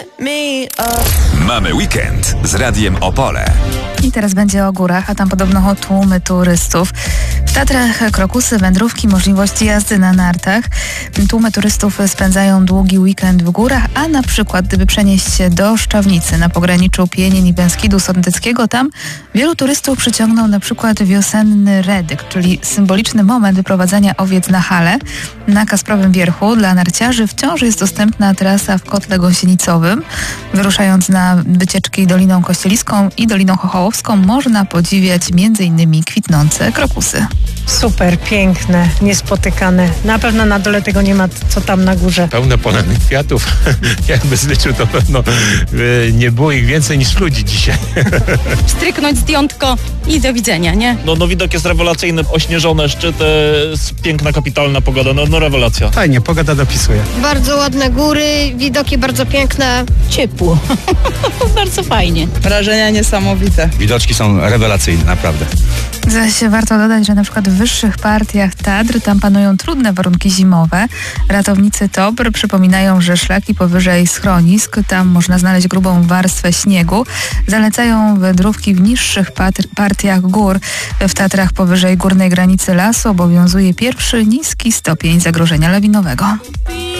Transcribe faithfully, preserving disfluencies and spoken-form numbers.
Mamy weekend z Radiem Opole. I teraz będzie o górach, a tam podobno tłumy turystów. W Tatrach krokusy, wędrówki, możliwości jazdy na nartach. Tłumy turystów spędzają długi weekend w górach, a na przykład gdyby przenieść się do Szczawnicy na pograniczu Pienień i Beskidu Sądeckiego, tam wielu turystów przyciągnął na przykład wiosenny redyk, czyli symboliczny moment wyprowadzania owiec na hale. Na Kasprowym Wierchu dla narciarzy wciąż jest dostępna trasa w Kotle Gąsienicowym. Wyruszając na wycieczki Doliną Kościeliską i Doliną Chochołowską można podziwiać między innymi kwitnące krokusy. Super, piękne, niespotykane. Na pewno na dole tego nie ma, co tam na górze. Pełne polarnych kwiatów. Jakby zliczył, to pewno nie było ich więcej niż ludzi dzisiaj. Stryknąć zdjątko i do widzenia, nie? No, no widok jest rewelacyjny, ośnieżone szczyty, piękna, kapitalna pogoda, no, no rewelacja. Fajnie, pogoda dopisuje. Bardzo ładne góry, widoki bardzo piękne. Ciepło. Bardzo fajnie. Wrażenia niesamowite. Widoczki są rewelacyjne, naprawdę. Zaś warto dodać, że na przykład w wyższych partiach Tatr tam panują trudne warunki zimowe. Ratownicy T O P R przypominają, że szlaki powyżej schronisk, tam można znaleźć grubą warstwę śniegu. Zalecają wędrówki w niższych patr- partiach gór. W Tatrach powyżej górnej granicy lasu obowiązuje pierwszy niski stopień zagrożenia lawinowego.